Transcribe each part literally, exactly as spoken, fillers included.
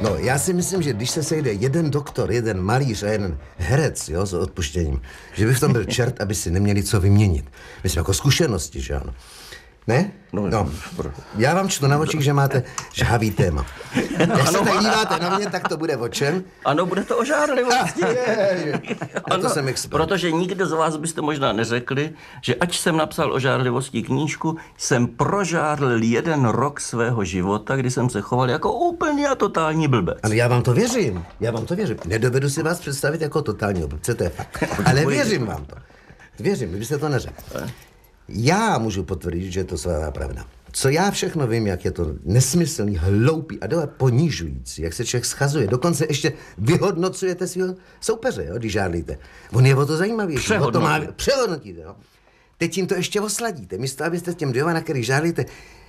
No, já si myslím, že když se sejde jeden doktor, jeden malíř a jeden herec, jo, s odpuštěním, že by v tom byl čert, aby si neměli co vyměnit. Myslím, jako zkušenosti, že ano. Ne? No, no. Já vám čtu na očích, že máte žhavý téma. No, Když se tak díváte na mě, tak to bude o čem? Ano, bude to o žárlivosti. Ano, to jsem expert. Protože nikdo z vás byste možná neřekli, že ať jsem napsal o žárlivosti knížku, jsem prožárlil jeden rok svého života, kdy jsem se choval jako úplný a totální blbec. Ale já vám to věřím. Já vám to věřím. Nedovedu si vás představit jako totální blbce, to je fakt. Ale věřím vám to. Věřím, kdybyste to neřekl. Já můžu potvrdit, že je to svá pravda. Co já všechno vím, jak je to nesmyslný, hloupý a dole ponižující, jak se člověk schazuje. Dokonce ještě vyhodnocujete svého soupeře, jo, když žádlíte. On je o to zajímavější. Přehodnotíte. Má... Přehodnotíte, jo. Teď jim to ještě osladíte. Místo, abyste těm dvěma, na kterých žádlíte,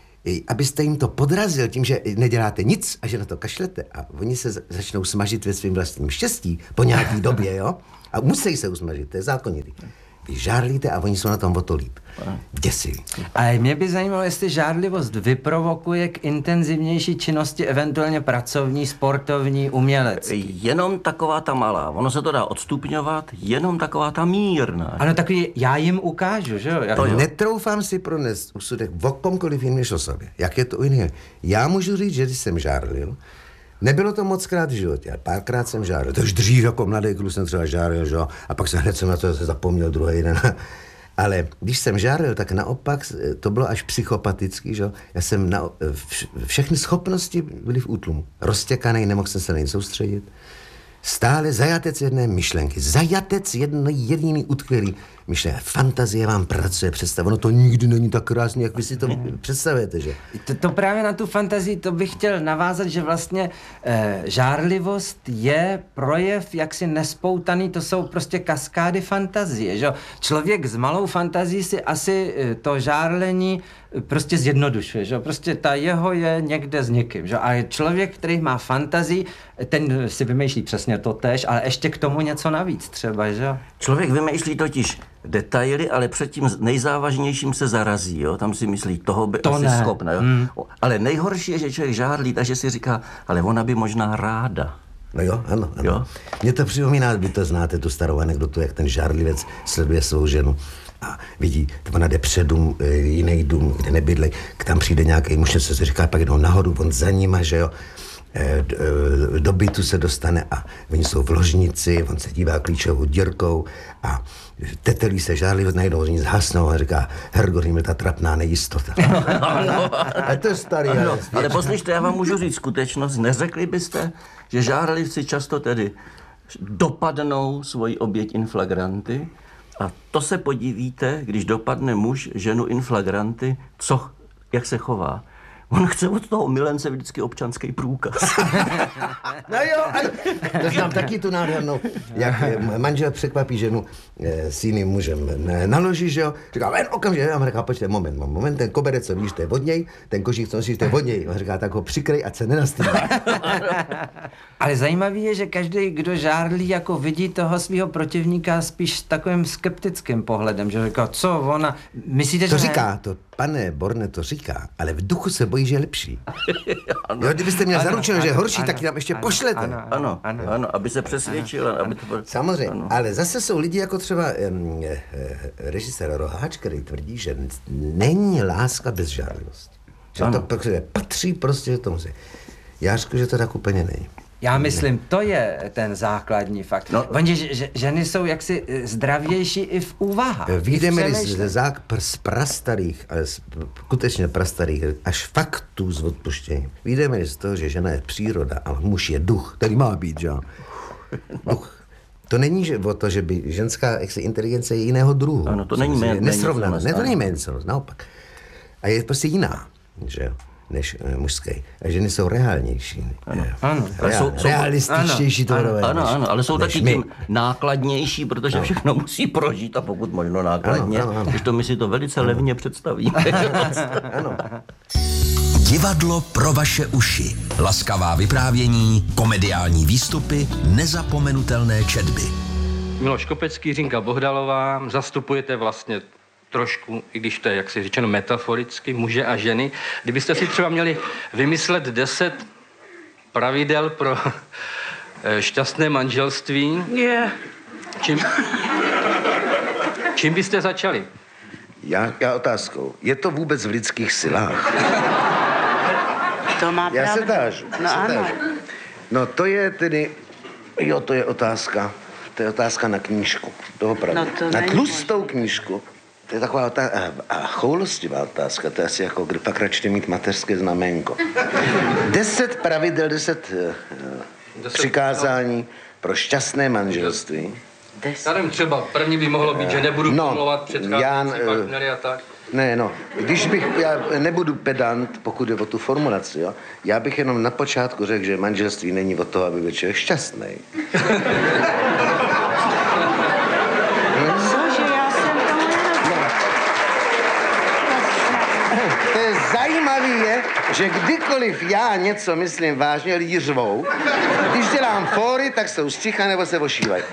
abyste jim to podrazil tím, že neděláte nic a že na to kašlete a oni se začnou smažit ve svým vlastním štěstí po nějaký době, jo. A musí se usmažit, to je zákonitý. Vy žárlíte a oni jsou na tom o to líp. Děsivý. A mě by zajímalo, jestli žárlivost vyprovokuje k intenzivnější činnosti, eventuálně pracovní, sportovní, umělecký. Jenom taková ta malá. Ono se to dá odstupňovat, jenom taková ta mírná. Ano, takový, já jim ukážu, že jo? Jako... Netroufám si pronést úsudek o komkoliv jiným než o sobě. Jak je to u jiného? Já můžu říct, že když jsem žárlil, nebylo to moc krát v životě, ale párkrát jsem žáril. To už dřív jako mladý kluk jsem třeba žáril, že jo? A pak jsem hned jsem na to zapomněl druhý den. Ale když jsem žáril, tak naopak to bylo až psychopatický, že jo? Já jsem na, vš, všechny schopnosti byly v útlumu. Roztěkaný, nemohl jsem se na ně soustředit. Stále zajatec jedné myšlenky. Zajatec jedné jediný utkvělý myšlenky. Fantazie vám pracuje, představ. Ono to nikdy není tak krásný, jak vy si to představujete, že? To, to právě na tu fantazii, to bych chtěl navázat, že vlastně eh, žárlivost je projev jaksi nespoutaný, to jsou prostě kaskády fantazie, že? Člověk s malou fantazií si asi eh, to žárlení prostě zjednodušuje, že? Prostě ta jeho je někde s někým, že? A člověk, který má fantazii, ten si vymýšlí přesně to též, ale ještě k tomu něco navíc třeba, že? Člověk vymýšlí totiž detaily, ale před tím nejzávažnějším se zarazí, jo? Tam si myslí, toho by to asi ne. schopna, jo? Mm. Ale nejhorší je, že člověk žárlí, takže si říká, ale ona by možná ráda. No jo, ano, ano. Jo? Mně to připomíná, vy to znáte, tu starou anekdotu, jak ten žárlivec sleduje svou ženu a vidí, ona jde před dům, jiný dům, kde nebydlej, tam přijde nějaký muž, co se říká, pak jdou nahoru, on za nima, že jo, do bytu se dostane a oni jsou v ložnici, on se dívá klíčovou dírkou a tetelí se žárlivost, najednou oni zhasnou a říká, Hergor, mi ta trapná nejistota. A to je starý. Ano, ale, ale poslyšte, já vám můžu říct skutečnost, neřekli byste, že žárlivci často tedy dopadnou svoji oběť in flagranti a to se podívíte, když dopadne muž ženu in flagranti, co, jak se chová. On chce od toho milence vždycky občanský průkaz. No jo, ale to znám taky tu nádhernou, jak manžel překvapí ženu s jiným mužem naloží, že jo, říká, ven okamžitě, já mu říká, počkej, moment, moment, ten koberec, co víš, to je od něj, ten kožík, co nosíš, to je od něj, on říká, tak ho přikrej, ať se nenastývá. Ale zajímavý je, že každý, kdo žárlí, jako vidí toho svého protivníka spíš takovým skeptickým pohledem, že říká, co ona, myslíte, to že říká, ne? To pane Borne to říká, ale v duchu se bojí, že je lepší. Jo, kdybyste měl zaručeno, že je horší, ano, tak ji tam ještě ano, pošlete. Ano, ano, ano, ano, aby se přesvědčil. Ano, aby to... Samozřejmě, ano. Ale zase jsou lidi jako třeba um, režisér Roháč, který tvrdí, že není láska bez žárlivosti. Že ano. To patří prostě tomu se. Já řeknu, že to tak úplně není. Já myslím, to je ten základní fakt. No, Oni, že, ženy jsou jaksi zdravější i v úvahách. Vyjdeme z, z prastarých, ale skutečně prastarých, až faktů z odpuštění. Vyjdeme z toho, že žena je příroda, ale muž je duch, který má být, že? Duch. To není že, o to, že by ženská jaksi, inteligence je jiného druhu. Ano, to není méně. Nesrovnaná. Ne, to není méně, naopak. A je prostě jiná, že jo, než uh, mužské. A ženy jsou reálnější. Ano, ano. Reál, jsou, jsou, realističtější to ano, ano, ano, ale jsou taky my. tím nákladnější, protože no. všechno musí prožít a pokud možno nákladně, ano, ano, ano. Když to my si to velice ano. levně představíme. Ano. Divadlo pro vaše uši. Laskavá vyprávění, komediální výstupy, nezapomenutelné četby. Miloš Kopecký, Jiřinka Bohdalová, zastupujete vlastně trošku, i když to je, jak si řečeno, metaforicky, muže a ženy. Kdybyste si třeba měli vymyslet deset pravidel pro eh, šťastné manželství. Je. Čím, čím byste začali? Já, já otázkou. Je to vůbec v lidských silách? To má Já se pravdu. tážu. No se ano. tážu. No to je tedy, jo, to je otázka. To je otázka na knížku. To opravdu. No to na není tlustou knížku. To je taková otázka, a, a choulostivá otázka, to je asi jako, kdy pak radši mít mateřské znaménko. Deset pravidel, deset uh, přikázání pro šťastné manželství. Deset. Já nevím, třeba první by mohlo být, že nebudu No, pomlouvat předcházející Jan, eh, partnery a tak. Ne, no, když bych, já nebudu pedant, pokud je o tu formulaci, jo, já bych jenom na počátku řekl, že manželství není o toho, aby byl člověk šťastný. Cože, já jsem tomu nerozuměla. To je zajímavý je, že kdykoliv já něco myslím vážně, lidi řvou. Když dělám fóry, tak jsou sticha nebo se ošívají.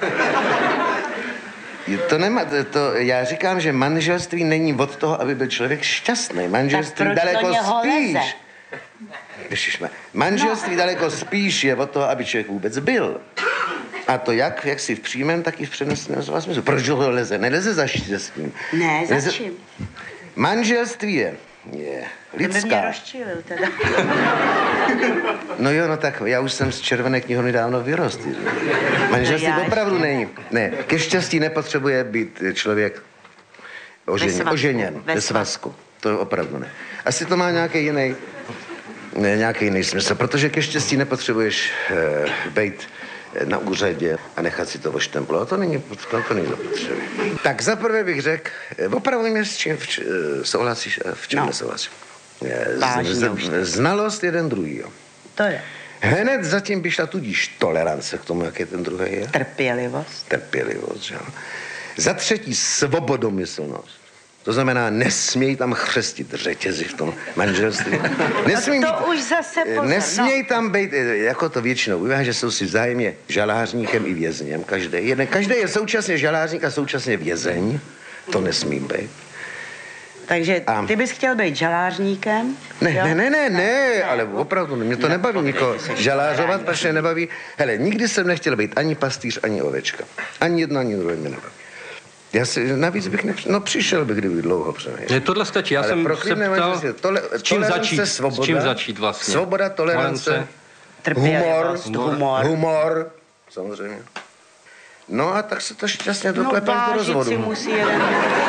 To nemá, to, já říkám, že manželství není od toho, aby byl člověk šťastný. Manželství Tak proč daleko do něho spíš. leze? Ježišme, manželství no. daleko spíš je od toho, aby člověk vůbec byl. A to jak, jak si v přímém, tak i v přeneseném slova smyslu. Proč do toho leze? Neleze za štěstím. Ne, za Leze... čím? Manželství je, je To by mě lidská. rozčílil teda. No jo, no tak já už jsem z červené knihovny dávno vyrost. Manželství No já opravdu ještě. není. Ne, ke štěstí nepotřebuje být člověk oženěn, svazku. oženěn Ve ve svazku. To opravdu ne. Asi to má nějaký jiný, ne, nějaký jiný smysl, protože ke štěstí nepotřebuješ eh, být na úřadě a nechat si to oštemplovat. To není, to, to není zapotřebí. Tak zaprvé bych řekl, eh, opravdu mě s čím v, č- eh, souhlasíš a v čem No. nesouhlasíš. Eh, z- Vážně z- už. Znalost jeden druhýho. To je Hned zatím by šla tudíž tolerance k tomu, jak je ten druhý je. trpělivost. Trpělivost, že jo. Za třetí svobodomyslnost. To znamená, nesměj tam chřestit řetězy v tom manželství. Nesměj No to mít- už zase pozor, Nesměj tam být, eh, jako to většinou bývá, že jsou si vzájemně žalářníkem i vězněm. Každý, jeden, každý je současně žalářník a současně vězeň. To nesmí být. Takže A- ty bys chtěl být žalářníkem? Ne, jo? ne, ne, ne, ne, ale opravdu, mě to nebaví nikoho žalářovat, protože nebaví. Hele, nikdy jsem nechtěl být ani pastýř, ani ovečka. Ani jedno, ani druhé mě nebaví. Já si, navíc bych nepři... no přišel bych, kdyby dlouho přemýšlel. Ne, tohle stačí. Já Ale jsem pro se klidné ptal, manželství, tole, s čím tolerance, začít, svoboda, s čím začít vlastně. Svoboda, tolerance, Valence. Trpělivost, humor, humor. humor, samozřejmě. No a tak se to šťastně No doklepem do vážit si rozvodu. musí jeden.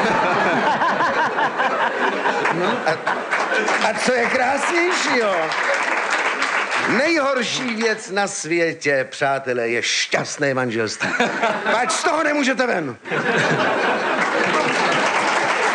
A co je krásnější, jo? Nejhorší věc na světě, přátelé, je šťastné manželství. Pač z toho nemůžete ven.